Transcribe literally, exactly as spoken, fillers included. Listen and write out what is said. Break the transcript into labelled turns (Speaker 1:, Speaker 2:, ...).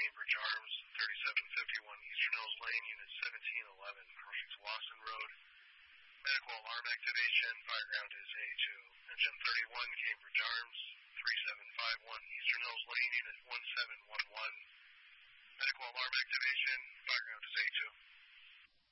Speaker 1: Cambridge Arms, thirty-seven fifty-one Eastern Hills Lane, Unit seventeen eleven, approaching to Lawson Road. Medical alarm activation, fire ground is A two. Engine thirty-one Cambridge Arms, thirty-seven fifty-one Eastern Hills Lane, Unit one seven one one. Medical alarm activation, fire ground is A two.